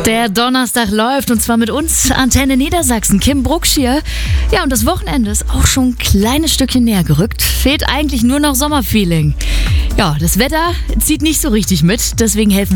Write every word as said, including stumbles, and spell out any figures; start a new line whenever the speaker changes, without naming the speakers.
Der Donnerstag läuft und zwar mit uns, Antenne Niedersachsen, Kim Brucksch hier. Ja, und das Wochenende ist auch schon ein kleines Stückchen näher gerückt. Fehlt eigentlich nur noch Sommerfeeling. Ja, das Wetter zieht nicht so richtig mit, deswegen helfen